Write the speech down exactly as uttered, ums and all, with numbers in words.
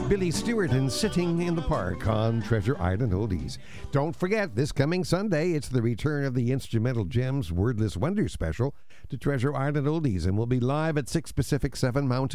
Billy Stewart and Sitting in the Park on Treasure Island Oldies. Don't forget, this coming Sunday, it's the return of the Instrumental Gems Wordless Wonders special to Treasure Island Oldies, and we'll be live at six Pacific, seven Mountain